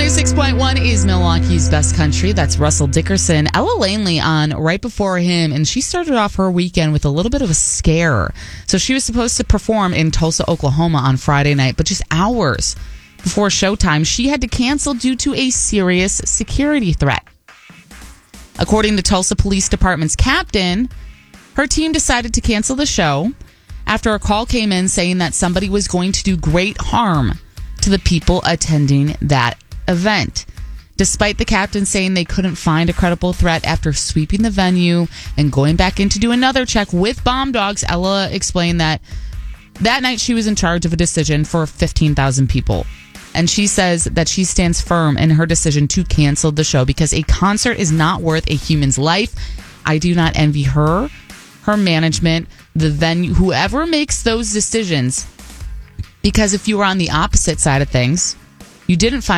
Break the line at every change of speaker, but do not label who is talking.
106.1 is Milwaukee's best country. That's Russell Dickerson. Ella Langley on right before him, and she started off her weekend with a little bit of a scare. So she was supposed to perform in Tulsa, Oklahoma on Friday night, but just hours before showtime, she had to cancel due to a serious security threat. According to Tulsa Police Department's captain, her team decided to cancel the show after a call came in saying that somebody was going to do great harm to the people attending that event. Despite the captain saying they couldn't find a credible threat after sweeping the venue and going back in to do another check with bomb dogs, Ella explained that night she was in charge of a decision for 15,000 people. And she says that she stands firm in her decision to cancel the show because a concert is not worth a human's life. I do not envy her management, the venue, whoever makes those decisions. Because if you were on the opposite side of things, you didn't find